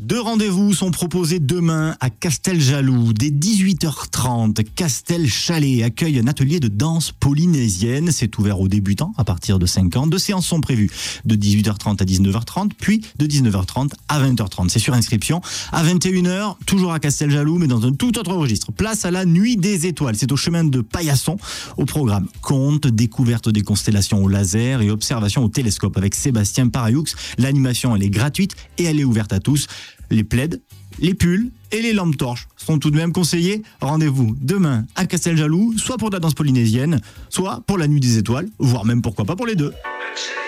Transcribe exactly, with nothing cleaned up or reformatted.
Deux rendez-vous sont proposés demain à Casteljaloux. Dès dix-huit heures trente, Castel Chalet accueille un atelier de danse polynésienne. C'est ouvert aux débutants à partir de cinq ans. Deux séances sont prévues de dix-huit heures trente à dix-neuf heures trente, puis de dix-neuf heures trente à vingt heures trente. C'est sur inscription. À vingt et une heures, toujours à Casteljaloux, mais dans un tout autre registre. Place à la Nuit des Étoiles. C'est au chemin de Paillasson. Au programme contes, découverte des constellations au laser et observation au télescope avec Sébastien Parayoux. L'animation, elle est gratuite et elle est ouverte à tous. Les plaids, les pulls et les lampes torches sont tout de même conseillés. Rendez-vous demain à Casteljaloux, soit pour la danse polynésienne, soit pour la Nuit des Étoiles, voire même pourquoi pas pour les deux.